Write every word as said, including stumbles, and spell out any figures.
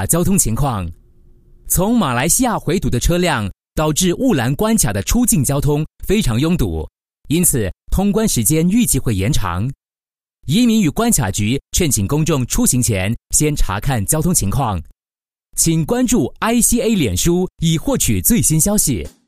交通情况。从马来西亚回堵的车辆导致雾兰关卡的出境交通非常拥堵，因此通关时间预计会延长。移民与关卡局劝请公众出行前先查看交通情况。请关注 I C A 脸书以获取最新消息。